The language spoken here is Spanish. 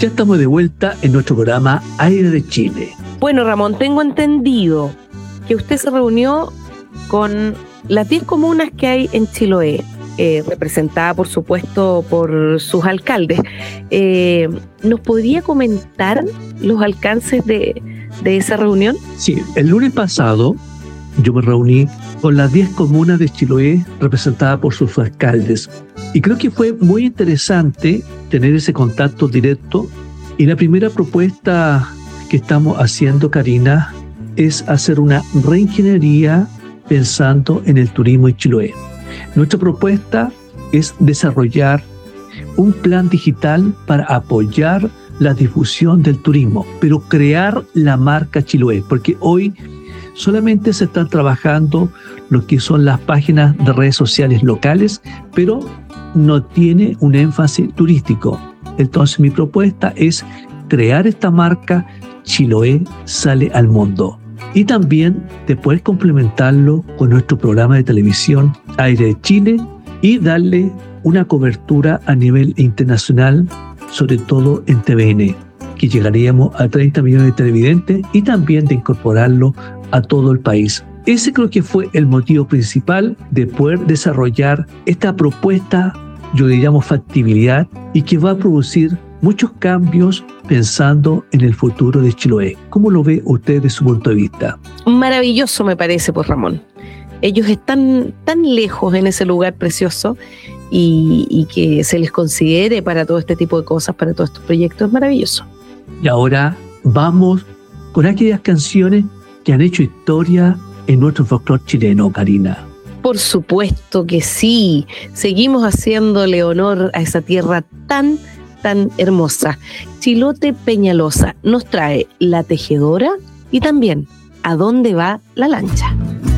Ya estamos de vuelta en nuestro programa Aire de Chile. Bueno, Ramón, tengo entendido que usted se reunió con las 10 comunas que hay en Chiloé, representada, por supuesto, por sus alcaldes. ¿Nos podría comentar los alcances de esa reunión? Sí, el lunes pasado yo me reuní con las 10 comunas de Chiloé representadas por sus alcaldes. Y creo que fue muy interesante tener ese contacto directo. Y la primera propuesta que estamos haciendo, Karina, es hacer una reingeniería pensando en el turismo en Chiloé. Nuestra propuesta es desarrollar un plan digital para apoyar la difusión del turismo, pero crear la marca Chiloé, porque hoy solamente se están trabajando lo que son las páginas de redes sociales locales, pero no tiene un énfasis turístico. Entonces mi propuesta es crear esta marca Chiloé sale al mundo. Y también después complementarlo con nuestro programa de televisión Aire de Chile y darle una cobertura a nivel internacional, sobre todo en TVN, que llegaríamos a 30 millones de televidentes y también de incorporarlo a todo el país. Ese creo que fue el motivo principal de poder desarrollar esta propuesta, yo le llamo factibilidad, y que va a producir muchos cambios pensando en el futuro de Chiloé. ¿Cómo lo ve usted desde su punto de vista? Maravilloso me parece, pues, Ramón. Ellos están tan lejos en ese lugar precioso y que se les considere para todo este tipo de cosas, para todos estos proyectos, es maravilloso. Y ahora vamos con aquellas canciones que han hecho historia en nuestro folclore chileno, Karina. Por supuesto que sí. Seguimos haciéndole honor a esa tierra tan hermosa. Chilote Peñalosa nos trae La Tejedora y también ¿A dónde va la lancha?